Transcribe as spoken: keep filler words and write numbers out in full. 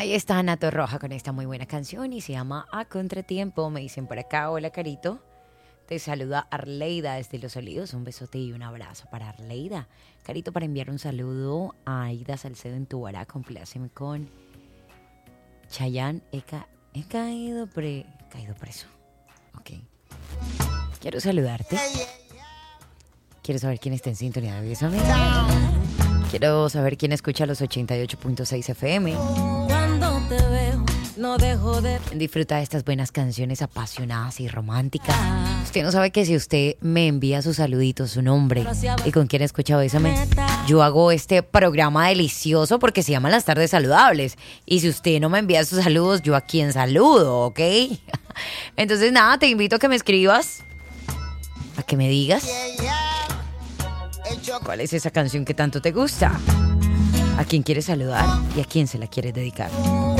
Ahí está Ana Torroja con esta muy buena canción y se llama A Contratiempo. Me dicen por acá, hola Carito. Te saluda Arleida desde Los Olivos. Un besote y un abrazo para Arleida. Carito, para enviar un saludo a Aida Salcedo en Tubará. Compláceme con Chayanne. He, ca- he caído, pre- caído preso. Ok. Quiero saludarte. Quiero saber quién está en sintonía de Bésame. Quiero saber quién escucha los ochenta y ocho punto seis F M. Cuando te veo, no dejo de... ¿Quién disfruta de estas buenas canciones apasionadas y románticas? Usted no sabe que si usted me envía su saludito, su nombre y con quién escucha Bésame, yo hago este programa delicioso porque se llama Las Tardes Saludables. Y si usted no me envía sus saludos, yo a quién saludo, ¿ok? Entonces nada, te invito a que me escribas, a que me digas cuál es esa canción que tanto te gusta, a quién quieres saludar y a quién se la quieres dedicar.